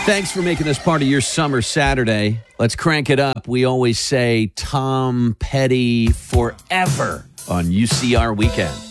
Thanks for making this part of your summer Saturday. Let's crank it up. We always say Tom Petty forever on UCR Weekend.